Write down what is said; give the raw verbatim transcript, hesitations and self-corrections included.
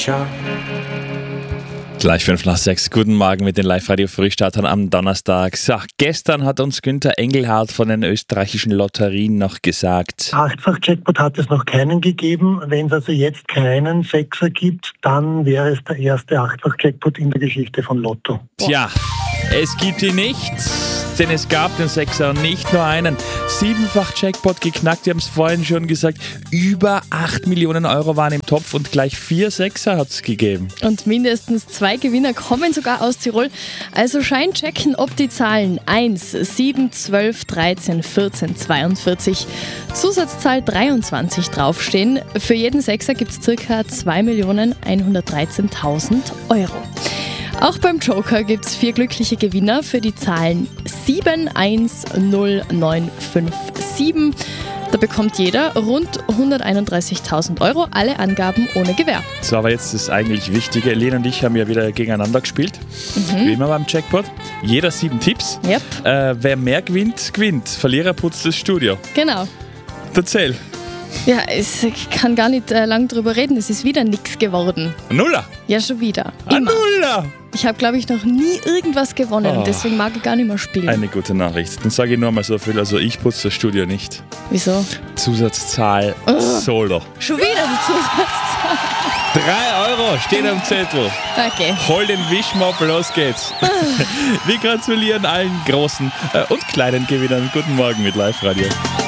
Ciao. Gleich fünf nach sechs. Guten Morgen mit den Live-Radio-Frühstartern am Donnerstag. So, gestern hat uns Günther Engelhardt von den österreichischen Lotterien noch gesagt. Achtfach-Jackpot hat es noch keinen gegeben. Wenn es also jetzt keinen Sechser gibt, dann wäre es der erste Achtfach-Jackpot in der Geschichte von Lotto. Tja, es gibt ihn nicht, denn es gab den Sechser und nicht nur einen. Siebenfach-Jackpot geknackt, wir haben es vorhin schon gesagt. Über acht Millionen Euro waren im Topf und gleich vier Sechser hat es gegeben. Und mindestens zwei Gewinner kommen sogar aus Tirol. Also scheinchecken, ob die Zahlen eins, sieben, zwölf, dreizehn, vierzehn, zweiundvierzig, Zusatzzahl dreiundzwanzig draufstehen. Für jeden Sechser gibt es ca. zwei Millionen hundertdreizehntausend Euro. Auch beim Joker gibt es vier glückliche Gewinner für die Zahlen sieben, eins, null, neun, fünf, sieben. Da bekommt jeder rund hunderteinunddreißigtausend Euro, alle Angaben ohne Gewähr. So, aber jetzt das eigentlich Wichtige. Lena und ich haben ja wieder gegeneinander gespielt, Mhm. wie immer beim Jackpot. Jeder sieben Tipps. Yep, Äh, wer mehr gewinnt, gewinnt. Verlierer putzt das Studio. genau. Erzähl. Ja, es, ich kann gar nicht äh, lang drüber reden, es ist wieder nichts geworden. Nuller. Ja, schon wieder. Ein Immer. Nuller. Ich habe, glaube ich, noch nie irgendwas gewonnen, Oh. deswegen mag ich gar nicht mehr spielen. Eine gute Nachricht. Dann sage ich nur mal so viel. Also ich putze das Studio nicht. Wieso? Zusatzzahl Solo. Schon wieder die Zusatzzahl. Drei Euro steht am Zettel. Okay. Hol den Wischmopp, los geht's. Wir gratulieren allen großen äh, und kleinen Gewinnern. Guten Morgen mit Live-Radio.